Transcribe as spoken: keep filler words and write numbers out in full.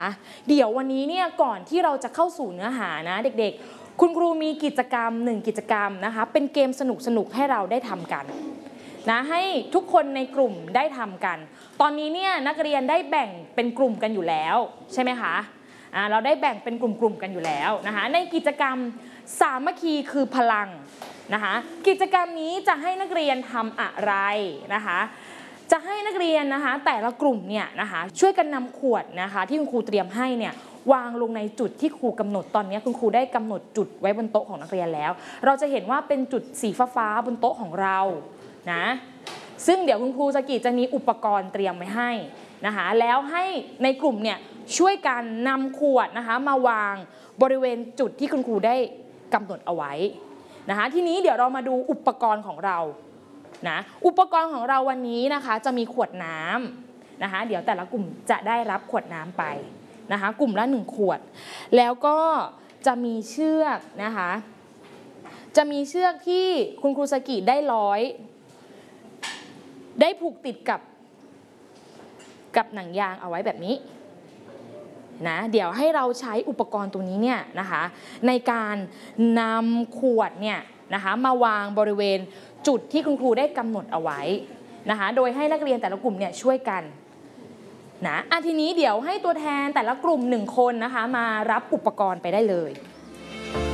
เดี๋ยววันนี้เนี่ยก่อนที่เราจะเข้าสู่เนื้อหานะเด็กๆคุณครูมีกิจกรรมหนึ่งกิจกรรมนะคะเป็นเกมสนุกๆให้เราได้ทำกันนะให้ทุกคนในกลุ่มได้ทำกันตอนนี้เนี่ยนักเรียนได้แบ่งเป็นกลุ่มกันอยู่แล้วใช่ไหมคะอ่าเราได้แบ่งเป็นกลุ่มๆกันอยู่แล้วนะคะในกิจกรรมสามัคคีคือพลังนะคะกิจกรรมนี้จะให้นักเรียนทำอะไรนะคะจะให้นักเรียนนะคะแต่ละกลุ่มเนี่ยนะคะช่วยกันนำขวดนะคะที่คุณครูเตรียมให้เนี่ยวางลงในจุดที่ครูกำหนดตอนนี้คุณครูได้กำหนดจุดไว้บนโต๊ะของนักเรียนแล้วเราจะเห็นว่าเป็นจุดสีฟ้าๆบนโต๊ะของเรานะซึ่งเดี๋ยวคุณครูสกิจะมีอุปกรณ์เตรียมไว้ให้นะคะแล้วให้ในกลุ่มเนี่ยช่วยกันนำขวดนะคะมาวางบริเวณจุดที่คุณครูได้กำหนดเอาไว้นะคะทีนี้เดี๋ยวเรามาดูอุปกรณ์ของเรานะอุปกรณ์ของเราวันนี้นะคะจะมีขวดน้ำนะคะเดี๋ยวแต่ละกลุ่มจะได้รับขวดน้ำไปนะคะกลุ่มละหนึ่งขวดแล้วก็จะมีเชือกนะคะจะมีเชือกที่คุณครูสกิได้ร้อยได้ผูกติดกับกับหนังยางเอาไว้แบบนี้นะเดี๋ยวให้เราใช้อุปกรณ์ตรงนี้เนี่ยนะคะในการนำขวดเนี่ยนะคะมาวางบริเวณจุดที่คุณครูได้กำหนดเอาไว้นะคะโดยให้นักเรียนแต่ละกลุ่มเนี่ยช่วยกันนะอ่ะทีนี้เดี๋ยวให้ตัวแทนแต่ละกลุ่มหนึ่งคนนะคะมารับอุปกรณ์ไปได้เลย